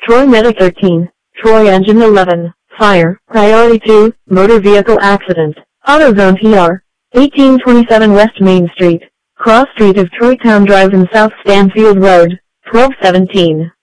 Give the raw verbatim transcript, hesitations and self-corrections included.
Troy Medic thirteen, Troy Engine eleven, Fire, Priority two, Motor Vehicle Accident, AutoZone P R, eighteen twenty-seven West Main Street, Cross Street of Troy Town Drive and South Stanfield Road, twelve seventeen.